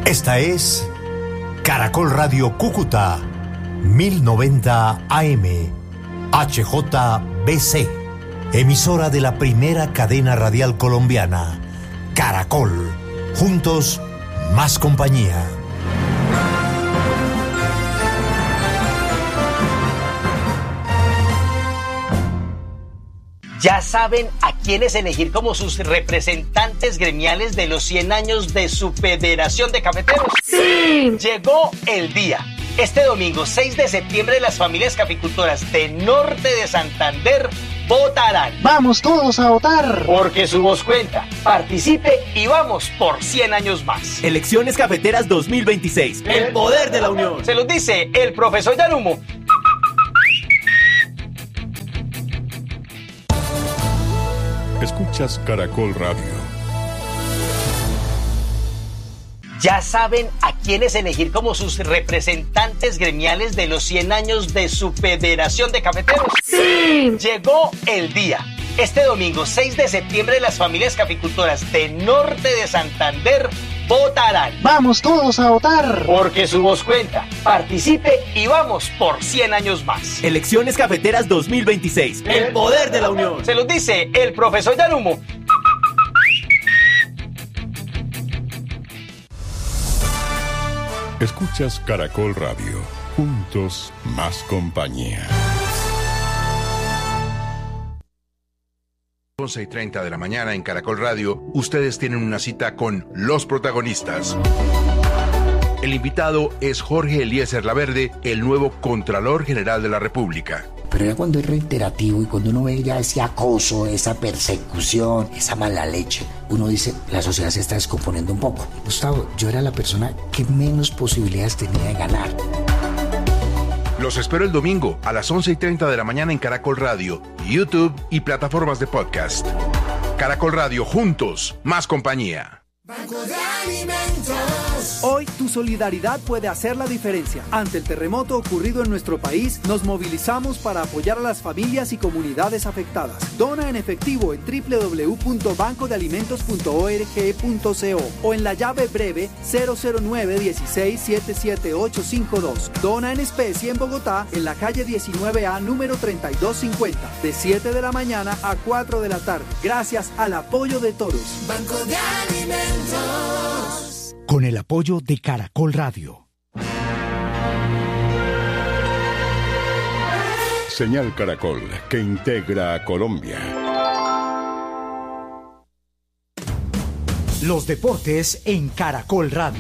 Esta es Caracol Radio Cúcuta, 1090 AM, HJBC, emisora de la primera cadena radial colombiana, Caracol, juntos, más compañía. ¿Ya saben a quiénes elegir como sus representantes gremiales de los 100 años de su Federación de Cafeteros? ¡Sí! Llegó el día. Este domingo 6 de septiembre las familias caficultoras de Norte de Santander votarán. ¡Vamos todos a votar! Porque su voz cuenta. Participe y vamos por 100 años más. Elecciones Cafeteras 2026. El poder de la unión. Se los dice el profesor Yanumo. Escuchas Caracol Radio. ¿Ya saben a quiénes elegir como sus representantes gremiales de los 100 años de su Federación de Cafeteros? ¡Sí! Llegó el día. Este domingo 6 de septiembre las familias caficultoras de Norte de Santander votarán. ¡Vamos todos a votar! Porque su voz cuenta. Participe y vamos por 100 años más. Elecciones Cafeteras 2026. El poder de la unión. Se los dice el profesor Yanumo. Escuchas Caracol Radio. Juntos, más compañía. 11:30 de la mañana en Caracol Radio, ustedes tienen una cita con los protagonistas. El invitado es Jorge Eliezer Laverde, el nuevo Contralor General de la República. Pero ya cuando es reiterativo y cuando uno ve ya ese acoso, esa persecución, esa mala leche, uno dice, la sociedad se está descomponiendo un poco. Gustavo, yo era la persona que menos posibilidades tenía de ganar. Los espero el domingo a las 11:30 de la mañana en Caracol Radio, YouTube y plataformas de podcast. Caracol Radio, juntos, más compañía. Banco de Alimentos. Hoy tu solidaridad puede hacer la diferencia. Ante el terremoto ocurrido en nuestro país, nos movilizamos para apoyar a las familias y comunidades afectadas. Dona en efectivo en www.bancodealimentos.org.co o en la llave breve 009-16-77852. Dona en especie en Bogotá, en la calle 19A, número 3250, de 7 de la mañana a 4 de la tarde. Gracias al apoyo de todos. Banco de Alimentos. Con el apoyo de Caracol Radio. Señal Caracol, que integra a Colombia. Los deportes en Caracol Radio.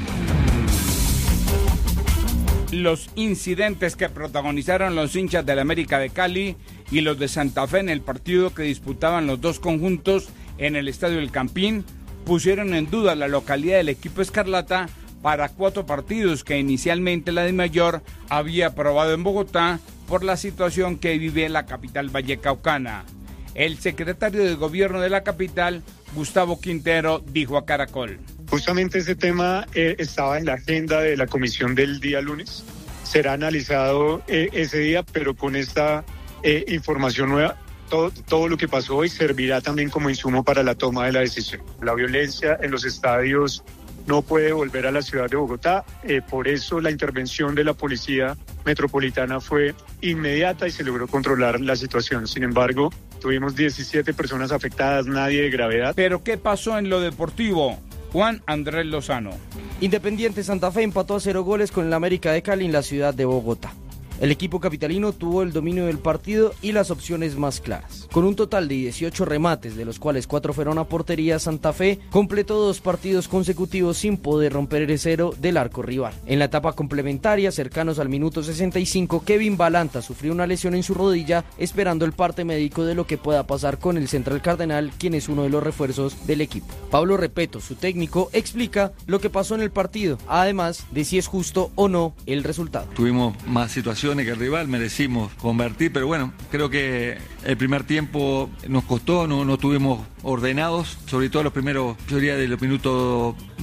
Los incidentes que protagonizaron los hinchas del América de Cali y los de Santa Fe en el partido que disputaban los dos conjuntos en el Estadio El Campín pusieron en duda la localidad del equipo escarlata para 4 partidos que inicialmente la DIMAYOR había aprobado en Bogotá por la situación que vive la capital vallecaucana. El secretario de Gobierno de la capital, Gustavo Quintero, dijo a Caracol. Justamente ese tema estaba en la agenda de la comisión del día lunes. Será analizado ese día, pero con esta información nueva, todo lo que pasó hoy servirá también como insumo para la toma de la decisión. La violencia en los estadios no puede volver a la ciudad de Bogotá, por eso la intervención de la Policía Metropolitana fue inmediata y se logró controlar la situación. Sin embargo, tuvimos 17 personas afectadas, nadie de gravedad. ¿Pero qué pasó en lo deportivo? Juan Andrés Lozano. Independiente Santa Fe empató a 0 goles con el América de Cali en la ciudad de Bogotá. El equipo capitalino tuvo el dominio del partido y las opciones más claras. Con un total de 18 remates, de los cuales 4 fueron a portería, Santa Fe completó 2 partidos consecutivos sin poder romper el cero del arco rival. En la etapa complementaria, cercanos al minuto 65, Kevin Balanta sufrió una lesión en su rodilla, esperando el parte médico de lo que pueda pasar con el central cardenal, quien es uno de los refuerzos del equipo. Pablo Repeto, su técnico, explica lo que pasó en el partido, además de si es justo o no el resultado. Tuvimos más situaciones que el rival, merecimos convertir, pero bueno, creo que el primer tiempo nos costó, no estuvimos ordenados, sobre todo los primeros, yo diría de los minutos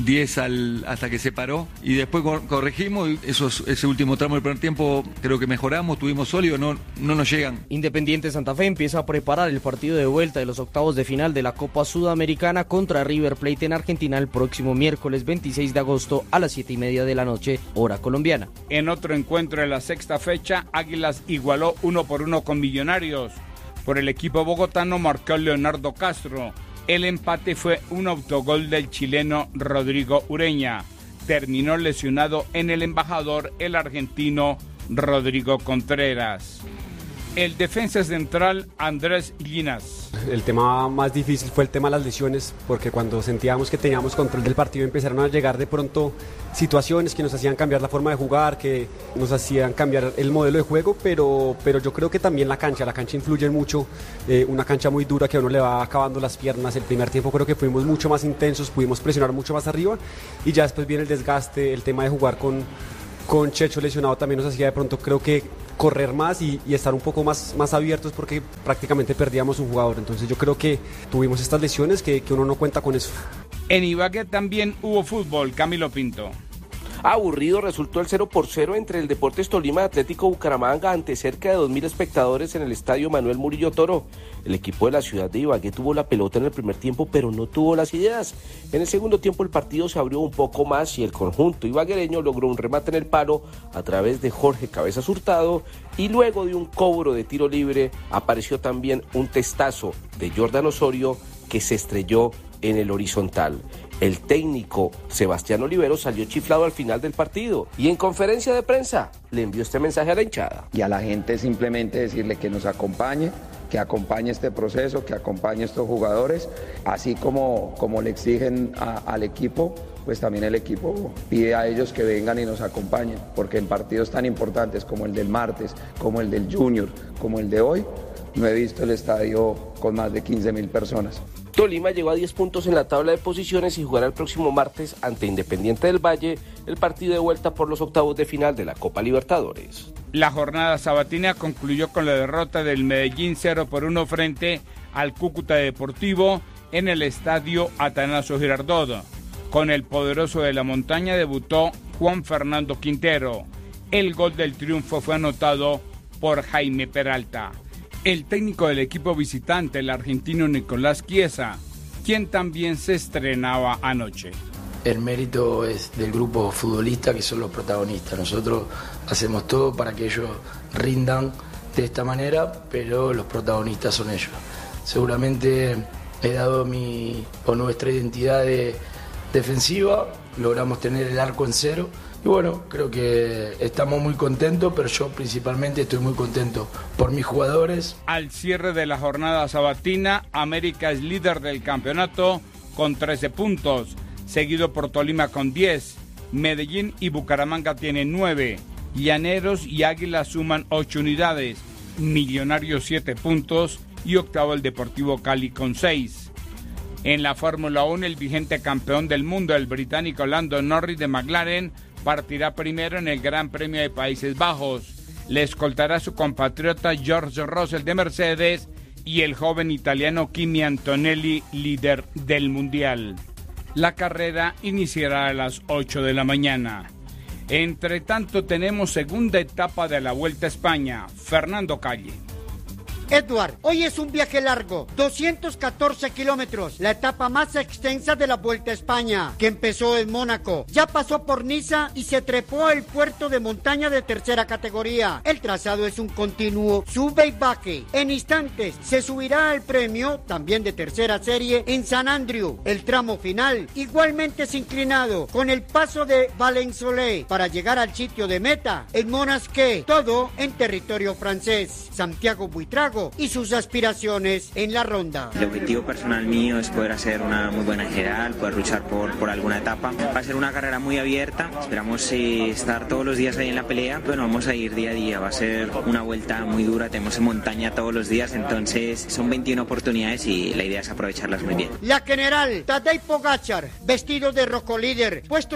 10 hasta que se paró y después corregimos y ese último tramo del primer tiempo creo que mejoramos, tuvimos sólido, no nos llegan. Independiente Santa Fe empieza a preparar el partido de vuelta de los octavos de final de la Copa Sudamericana contra River Plate en Argentina el próximo miércoles 26 de agosto a las 7:30 de la noche, hora colombiana. En otro encuentro de la sexta fecha, Águilas igualó 1-1 con Millonarios. Por el equipo bogotano marcó Leonardo Castro. El empate fue un autogol del chileno Rodrigo Ureña. Terminó lesionado en el embajador el argentino Rodrigo Contreras. El defensa central Andrés Llinas. El tema más difícil fue el tema de las lesiones, porque cuando sentíamos que teníamos control del partido empezaron a llegar de pronto situaciones que nos hacían cambiar la forma de jugar, que nos hacían cambiar el modelo de juego, pero yo creo que también la cancha influye mucho, una cancha muy dura que a uno le va acabando las piernas. El primer tiempo creo que fuimos mucho más intensos, pudimos presionar mucho más arriba y ya después viene el desgaste, el tema de jugar con Checho lesionado también nos hacía de pronto creo que correr más y estar un poco más abiertos porque prácticamente perdíamos un jugador. Entonces yo creo que tuvimos estas lesiones que uno no cuenta con eso. En Ibagué también hubo fútbol, Camilo Pinto. Aburrido resultó el 0-0 entre el Deportes Tolima y Atlético Bucaramanga ante cerca de 2.000 espectadores en el estadio Manuel Murillo Toro. El equipo de la ciudad de Ibagué tuvo la pelota en el primer tiempo, pero no tuvo las ideas. En el segundo tiempo el partido se abrió un poco más y el conjunto ibaguereño logró un remate en el palo a través de Jorge Cabezas Hurtado y luego de un cobro de tiro libre apareció también un testazo de Jordan Osorio que se estrelló en el horizontal. El técnico Sebastián Olivero salió chiflado al final del partido y en conferencia de prensa le envió este mensaje a la hinchada. Y a la gente simplemente decirle que nos acompañe, que acompañe este proceso, que acompañe a estos jugadores, así como le exigen al equipo, pues también el equipo pide a ellos que vengan y nos acompañen, porque en partidos tan importantes como el del martes, como el del Junior, como el de hoy, no he visto el estadio con más de 15.000 personas. Tolima llegó a 10 puntos en la tabla de posiciones y jugará el próximo martes ante Independiente del Valle el partido de vuelta por los octavos de final de la Copa Libertadores. La jornada sabatina concluyó con la derrota del Medellín 0-1 frente al Cúcuta Deportivo en el estadio Atanasio Girardot. Con el poderoso de la montaña debutó Juan Fernando Quintero. El gol del triunfo fue anotado por Jaime Peralta. El técnico del equipo visitante, el argentino Nicolás Chiesa, quien también se estrenaba anoche. El mérito es del grupo futbolista que son los protagonistas. Nosotros hacemos todo para que ellos rindan de esta manera, pero los protagonistas son ellos. Seguramente he dado nuestra identidad defensiva, logramos tener el arco en cero. Y bueno, creo que estamos muy contentos, pero yo principalmente estoy muy contento por mis jugadores. Al cierre de la jornada sabatina, América es líder del campeonato con 13 puntos, seguido por Tolima con 10, Medellín y Bucaramanga tienen 9, Llaneros y Águila suman 8 unidades, Millonarios 7 puntos y octavo el Deportivo Cali con 6. En la Fórmula 1, el vigente campeón del mundo, el británico Lando Norris de McLaren, partirá primero en el Gran Premio de Países Bajos. Le escoltará su compatriota George Russell de Mercedes y el joven italiano Kimi Antonelli, líder del Mundial. La carrera iniciará a las 8 de la mañana. Entre tanto, tenemos segunda etapa de la Vuelta a España. Fernando Calle. Edward, hoy es un viaje largo, 214 kilómetros, la etapa más extensa de la Vuelta a España, que empezó en Mónaco, ya pasó por Niza y se trepó al puerto de montaña de tercera categoría. El trazado es un continuo sube y baje. En instantes se subirá al premio, también de tercera serie, en San Andrew. El tramo final igualmente es inclinado, con el paso de Valensolé para llegar al sitio de meta, en Monasquet, todo en territorio francés. Santiago Buitrago y sus aspiraciones en la ronda. El objetivo personal mío es poder hacer una muy buena general, poder luchar por alguna etapa. Va a ser una carrera muy abierta, esperamos estar todos los días ahí en la pelea. Bueno, vamos a ir día a día, va a ser una vuelta muy dura, tenemos en montaña todos los días, entonces son 21 oportunidades y la idea es aprovecharlas muy bien. La general Tadej Pogačar, vestido de rojo líder, puesto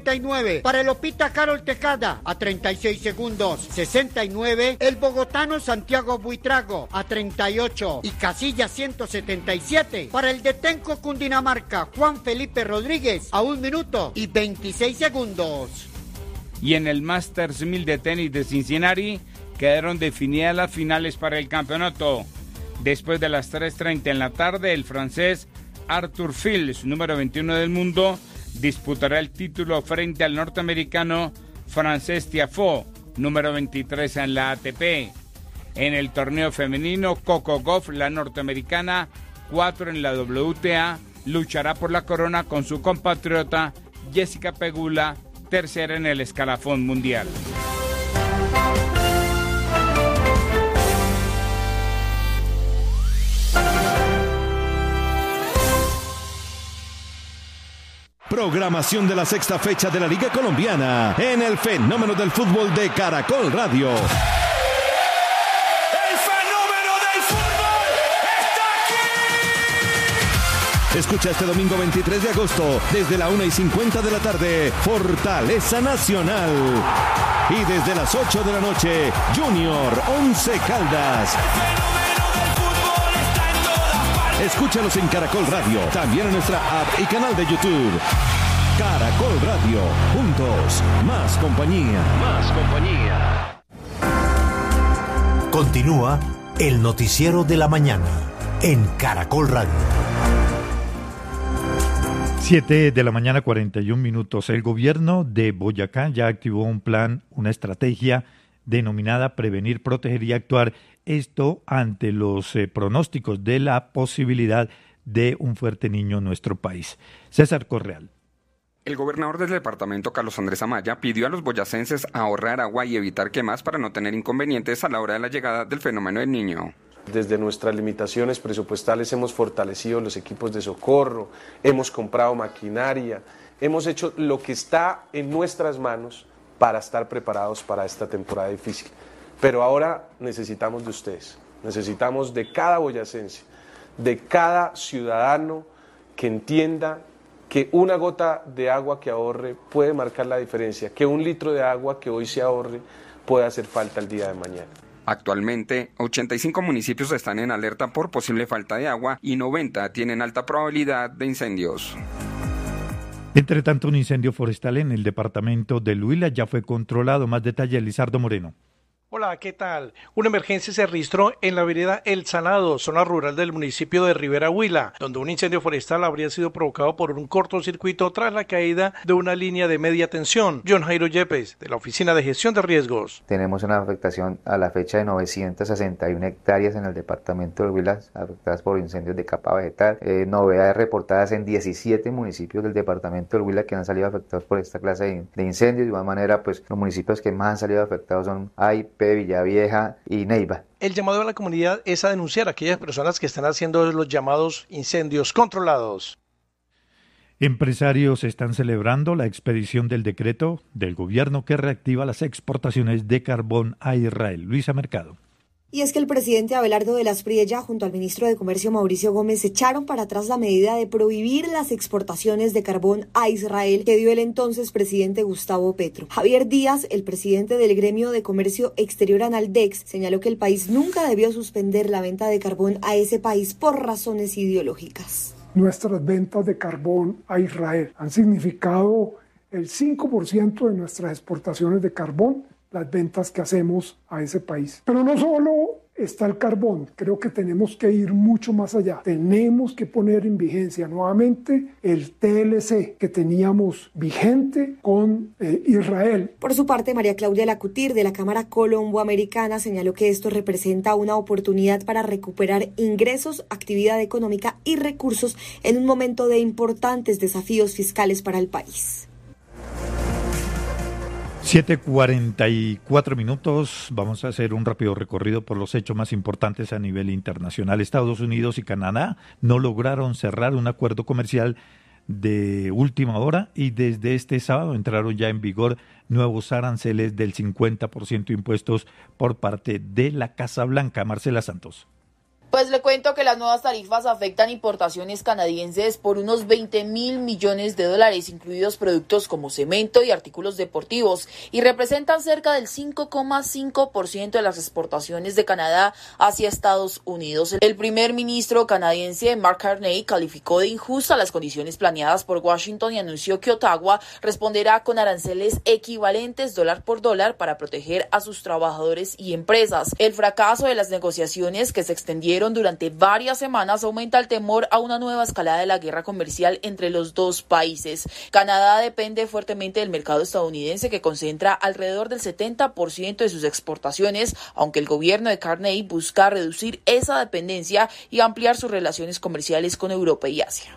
59, para el Opita Karol Tejada, a 36 segundos, 69, el bogotano Santiago Buitrago, a 38 y casilla 177 para el de Tenco Cundinamarca, Juan Felipe Rodríguez, a 1 minuto y 26 segundos. Y en el Masters 1000 de tenis de Cincinnati quedaron definidas las finales para el campeonato. Después de las 3:30 en la tarde, el francés Arthur Fils, número 21 del mundo, disputará el título frente al norteamericano Frances Tiafoe, número 23 en la ATP. En el torneo femenino, Coco Gauff, la norteamericana, 4 en la WTA, luchará por la corona con su compatriota Jessica Pegula, tercera en el escalafón mundial. Programación de la sexta fecha de la Liga Colombiana en el Fenómeno del Fútbol de Caracol Radio. Escucha este domingo 23 de agosto, desde la 1:50 de la tarde, Fortaleza Nacional. Y desde las 8 de la noche, Junior Once Caldas. Escúchalos en Caracol Radio, también en nuestra app y canal de YouTube. Caracol Radio, juntos, más compañía. Más compañía. Continúa el noticiero de la mañana en Caracol Radio. 7 de la mañana, 41 minutos. El gobierno de Boyacá ya activó un plan, una estrategia denominada Prevenir, Proteger y Actuar. Esto ante los pronósticos de la posibilidad de un fuerte niño en nuestro país. César Correal. El gobernador del departamento, Carlos Andrés Amaya, pidió a los boyacenses ahorrar agua y evitar quemas para no tener inconvenientes a la hora de la llegada del fenómeno del niño. Desde nuestras limitaciones presupuestales hemos fortalecido los equipos de socorro, hemos comprado maquinaria, hemos hecho lo que está en nuestras manos para estar preparados para esta temporada difícil. Pero ahora necesitamos de ustedes, necesitamos de cada boyacense, de cada ciudadano que entienda que una gota de agua que ahorre puede marcar la diferencia, que un litro de agua que hoy se ahorre puede hacer falta el día de mañana. Actualmente, 85 municipios están en alerta por posible falta de agua y 90 tienen alta probabilidad de incendios. Entre tanto, un incendio forestal en el departamento del Huila ya fue controlado. Más detalles, Lizardo Moreno. Hola, ¿qué tal? Una emergencia se registró en la vereda El Salado, zona rural del municipio de Rivera Huila, donde un incendio forestal habría sido provocado por un cortocircuito tras la caída de una línea de media tensión. John Jairo Yepes, de la Oficina de Gestión de Riesgos. Tenemos una afectación a la fecha de 961 hectáreas en el departamento de Huila, afectadas por incendios de capa vegetal. Novedades reportadas en 17 municipios del departamento de Huila que han salido afectados por esta clase de incendios. De igual manera, pues los municipios que más han salido afectados son Villavieja y Neiva. El llamado a la comunidad es a denunciar a aquellas personas que están haciendo los llamados incendios controlados. Empresarios están celebrando la expedición del decreto del gobierno que reactiva las exportaciones de carbón a Israel. Luisa Mercado. Y es que el presidente Abelardo de las Priella junto al ministro de Comercio Mauricio Gómez echaron para atrás la medida de prohibir las exportaciones de carbón a Israel que dio el entonces presidente Gustavo Petro. Javier Díaz, el presidente del gremio de comercio exterior Analdex, señaló que el país nunca debió suspender la venta de carbón a ese país por razones ideológicas. Nuestras ventas de carbón a Israel han significado el 5% de nuestras exportaciones de carbón, las ventas que hacemos a ese país. Pero no solo está el carbón, creo que tenemos que ir mucho más allá. Tenemos que poner en vigencia nuevamente el TLC que teníamos vigente con Israel. Por su parte, María Claudia Lacutir, de la Cámara Colombo-Americana, señaló que esto representa una oportunidad para recuperar ingresos, actividad económica y recursos en un momento de importantes desafíos fiscales para el país. 7:44 minutos. Vamos a hacer un rápido recorrido por los hechos más importantes a nivel internacional. Estados Unidos y Canadá no lograron cerrar un acuerdo comercial de última hora y desde este sábado entraron ya en vigor nuevos aranceles del 50% impuestos por parte de la Casa Blanca. Marcela Santos. Pues le cuento que las nuevas tarifas afectan importaciones canadienses por unos 20.000 millones de dólares, incluidos productos como cemento y artículos deportivos, y representan cerca del 5,5% de las exportaciones de Canadá hacia Estados Unidos. El primer ministro canadiense, Mark Carney, calificó de injusta las condiciones planeadas por Washington y anunció que Ottawa responderá con aranceles equivalentes dólar por dólar para proteger a sus trabajadores y empresas. El fracaso de las negociaciones, que se extendieron durante varias semanas, aumenta el temor a una nueva escalada de la guerra comercial entre los dos países. Canadá depende fuertemente del mercado estadounidense, que concentra alrededor del 70% de sus exportaciones, aunque el gobierno de Carney busca reducir esa dependencia y ampliar sus relaciones comerciales con Europa y Asia.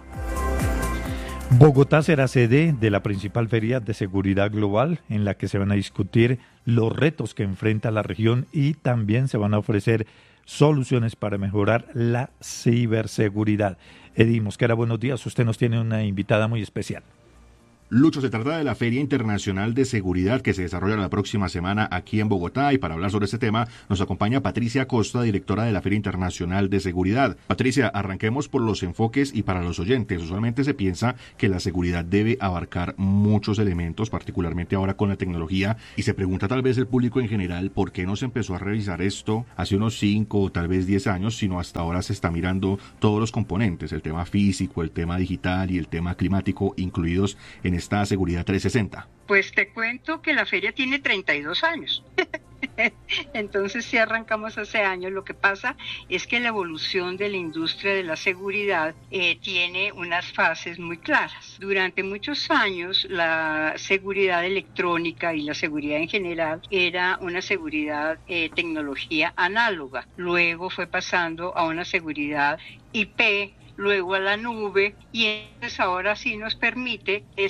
Bogotá será sede de la principal feria de seguridad global, en la que se van a discutir los retos que enfrenta la región y también se van a ofrecer soluciones para mejorar la ciberseguridad. Eddie Mosquera, buenos días. Usted nos tiene una invitada muy especial. Lucho, se trata de la Feria Internacional de Seguridad que se desarrolla la próxima semana aquí en Bogotá, y para hablar sobre este tema nos acompaña Patricia Costa, directora de la Feria Internacional de Seguridad. Patricia, arranquemos por los enfoques y para los oyentes. Usualmente se piensa que la seguridad debe abarcar muchos elementos, particularmente ahora con la tecnología, y se pregunta tal vez el público en general por qué no se empezó a revisar esto hace unos 5 o tal vez 10 años, sino hasta ahora se está mirando todos los componentes, el tema físico, el tema digital y el tema climático, incluidos en esta Seguridad 360. Pues te cuento que la feria tiene 32 años. Entonces sí arrancamos hace años. Lo que pasa es que la evolución de la industria de la seguridad tiene unas fases muy claras. Durante muchos años la seguridad electrónica y la seguridad en general era una seguridad tecnología análoga. Luego fue pasando a una seguridad IP, luego a la nube, y entonces ahora sí nos permite